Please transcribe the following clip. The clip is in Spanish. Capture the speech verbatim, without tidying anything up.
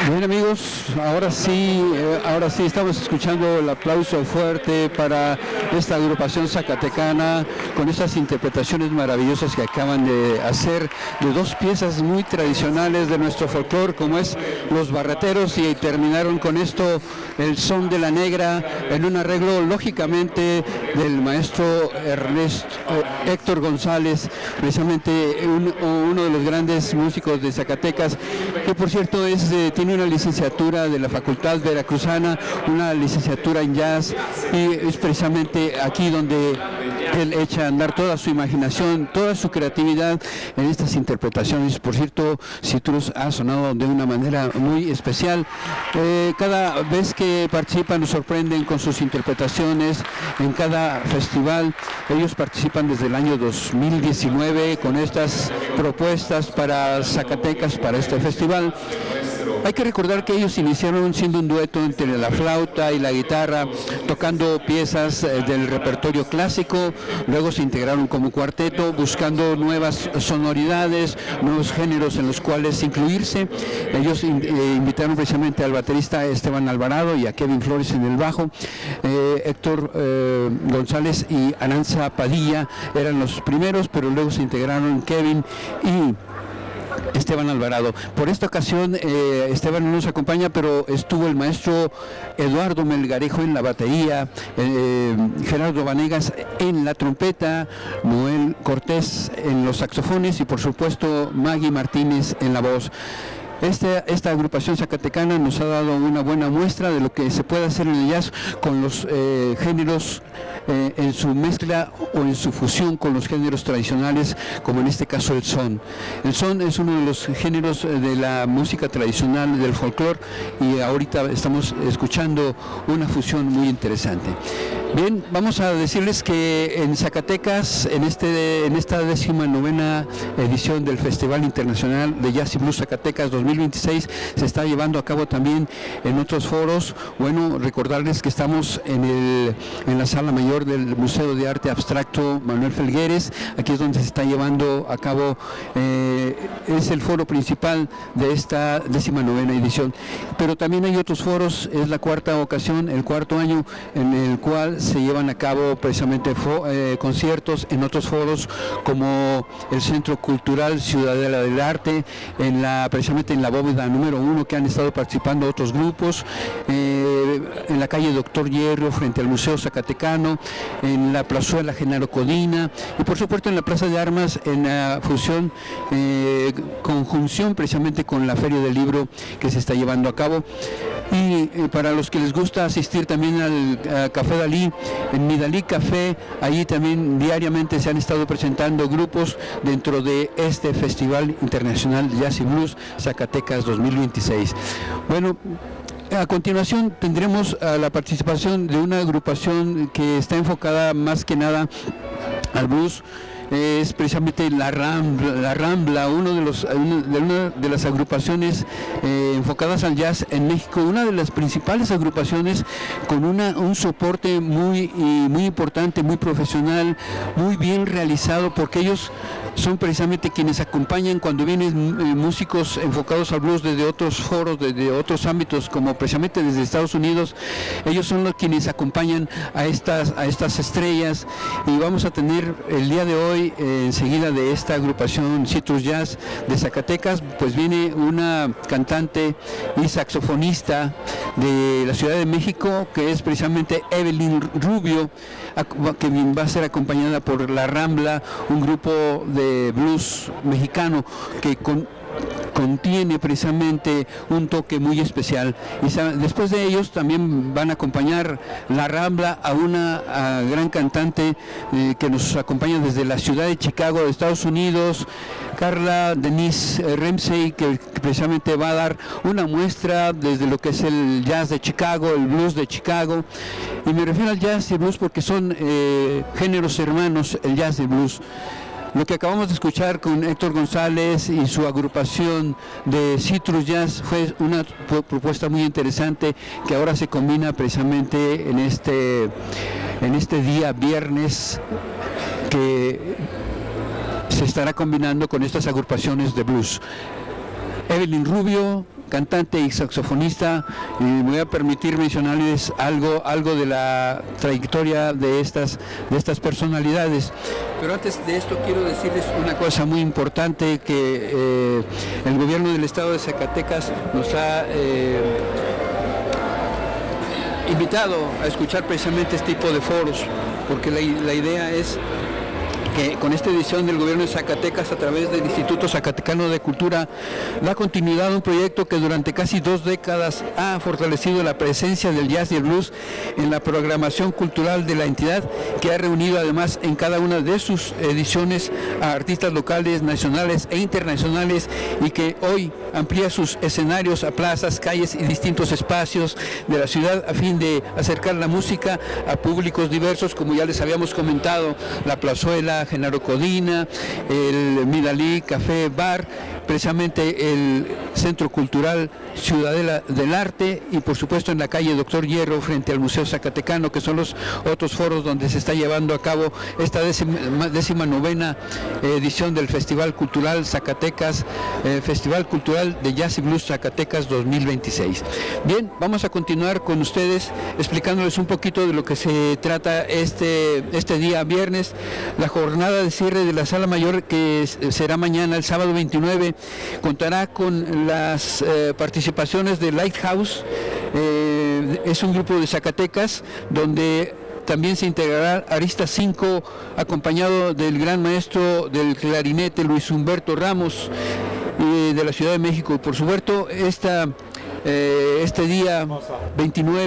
Bien, amigos, ahora sí, eh, ahora sí estamos escuchando el aplauso fuerte para esta agrupación zacatecana con estas interpretaciones maravillosas que acaban de hacer de dos piezas muy tradicionales de nuestro folclore, como es Los Barreteros, y terminaron con esto El Son de la Negra, en un arreglo lógicamente del maestro Ernesto eh, Héctor González, precisamente un, uno de los grandes músicos de Zacatecas, que por cierto es de, tiene una licenciatura de la Facultad Veracruzana, una licenciatura en jazz, y es precisamente aquí donde él echa a andar toda su imaginación, toda su creatividad en estas interpretaciones. Por cierto, Citrus ha sonado de una manera muy especial. Eh, cada vez que participan nos sorprenden con sus interpretaciones en cada festival. Ellos participan desde el año dos mil diecinueve con estas propuestas para Zacatecas, para este festival. Hay que recordar que ellos iniciaron siendo un dueto entre la flauta y la guitarra, tocando piezas del repertorio clásico, luego se integraron como cuarteto, buscando nuevas sonoridades, nuevos géneros en los cuales incluirse. Ellos in, eh, invitaron precisamente al baterista Esteban Alvarado y a Kevin Flores en el bajo. Eh, Héctor eh, González y Aranza Padilla eran los primeros, pero luego se integraron Kevin y Esteban Alvarado. Por esta ocasión eh, Esteban no nos acompaña, pero estuvo el maestro Eduardo Melgarejo en la batería, eh, Gerardo Vanegas en la trompeta, Noel Cortés en los saxofones y por supuesto Maggie Martínez en la voz. Esta, esta agrupación zacatecana nos ha dado una buena muestra de lo que se puede hacer en el jazz con los eh, géneros eh, en su mezcla o en su fusión con los géneros tradicionales, como en este caso el son. El son es uno de los géneros de la música tradicional del folclore y ahorita estamos escuchando una fusión muy interesante. Bien, vamos a decirles que en Zacatecas, en, este, en esta décima novena edición del Festival Internacional de Jazz y Blues Zacatecas dos mil veintiséis, se está llevando a cabo también en otros foros. Bueno, recordarles que estamos en, el, en la sala mayor del Museo de Arte Abstracto Manuel Felgueres. Aquí es donde se está llevando a cabo, eh, es el foro principal de esta décima novena edición. Pero también hay otros foros, es la cuarta ocasión, el cuarto año en el cual se llevan a cabo precisamente fo, eh, conciertos en otros foros como el Centro Cultural Ciudadela del Arte, en la, precisamente en la bóveda número uno, que han estado participando otros grupos, eh, en la calle Doctor Hierro frente al Museo Zacatecano, en la Plazuela Genaro Codina y por supuesto en la Plaza de Armas, en la fusión, eh, conjunción precisamente con la Feria del Libro que se está llevando a cabo. Y eh, para los que les gusta asistir también al a Café Dalí, en Mi Dalí Café, allí también diariamente se han estado presentando grupos dentro de este Festival Internacional Jazz y Blues Zacatecas dos mil veintiséis. Bueno, a continuación tendremos a la participación de una agrupación que está enfocada más que nada al blues. Es precisamente la Rambla, la Rambla uno de los una de, una de las agrupaciones eh, enfocadas al jazz en México, una de las principales agrupaciones con una un soporte muy y muy importante, muy profesional, muy bien realizado, porque ellos son precisamente quienes acompañan cuando vienen eh, músicos enfocados al blues desde otros foros, desde otros ámbitos, como precisamente desde Estados Unidos. Ellos son los quienes acompañan a estas a estas estrellas, y vamos a tener el día de hoy Eh, enseguida de esta agrupación Citrus Jazz de Zacatecas, pues viene una cantante y saxofonista de la Ciudad de México, que es precisamente Evelyn Rubio, que va a ser acompañada por La Rambla, un grupo de blues mexicano que con contiene precisamente un toque muy especial. Y después de ellos también van a acompañar La Rambla a una a gran cantante eh, que nos acompaña desde la ciudad de Chicago, de Estados Unidos, Carla Denise Ramsey, que, que precisamente va a dar una muestra desde lo que es el jazz de Chicago, el blues de Chicago. Y me refiero al jazz y el blues porque son eh, géneros hermanos, el jazz y el blues. Lo que acabamos de escuchar con Héctor González y su agrupación de Citrus Jazz fue una propuesta muy interesante que ahora se combina precisamente en este, en este día viernes, que se estará combinando con estas agrupaciones de blues. Evelyn Rubio cantante y saxofonista, y me voy a permitir mencionarles algo, algo de la trayectoria de estas, de estas personalidades. Pero antes de esto quiero decirles una cosa muy importante que eh, el gobierno del estado de Zacatecas nos ha eh, invitado a escuchar precisamente este tipo de foros, porque la, la idea es que con esta edición del gobierno de Zacatecas a través del Instituto Zacatecano de Cultura da continuidad a un proyecto que durante casi dos décadas ha fortalecido la presencia del jazz y el blues en la programación cultural de la entidad, que ha reunido además en cada una de sus ediciones a artistas locales, nacionales e internacionales, y que hoy amplía sus escenarios a plazas, calles y distintos espacios de la ciudad a fin de acercar la música a públicos diversos, como ya les habíamos comentado, la Plazuela, Genaro Codina, el Midalí Café Bar, precisamente el Centro Cultural Ciudadela del Arte, y por supuesto en la calle Doctor Hierro frente al Museo Zacatecano, que son los otros foros donde se está llevando a cabo esta décima, décima novena edición del Festival Cultural Zacatecas, eh, Festival Cultural de Jazz y Blues Zacatecas dos mil veintiséis. Bien, vamos a continuar con ustedes explicándoles un poquito de lo que se trata este, este día viernes, la jornada de cierre de la Sala Mayor, que será mañana, el sábado veintinueve, contará con las eh, participaciones de Lighthouse, eh, es un grupo de Zacatecas, donde también se integrará Arista cinco, acompañado del gran maestro del clarinete Luis Humberto Ramos, eh, de la Ciudad de México. Por supuesto, esta, eh, este día veintinueve